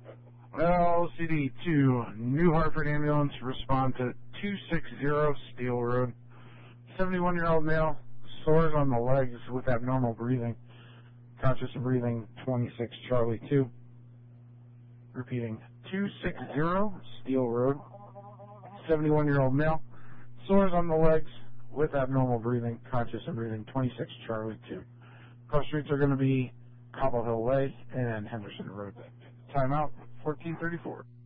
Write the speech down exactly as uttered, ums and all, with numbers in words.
L C D to New Hartford Ambulance, respond to two sixty Steel Road. seventy-one-year-old male, sores on the legs with abnormal breathing. Conscious of breathing, twenty-six Charlie two. Repeating, two sixty Steel Road. seventy-one-year-old male, sores on the legs with abnormal breathing. Conscious of breathing, twenty-six Charlie two. Cross streets are going to be Cobble Hill Way and Henderson Road. Timeout, fourteen thirty-four.